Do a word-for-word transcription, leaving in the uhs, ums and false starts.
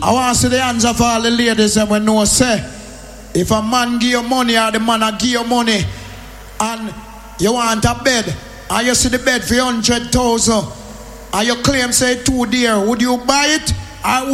I want to see the hands of all the ladies and we know say if a man give you money or the man a give you money and you want a bed and you see the bed for one hundred thousand and you claim say too dear, would you buy it or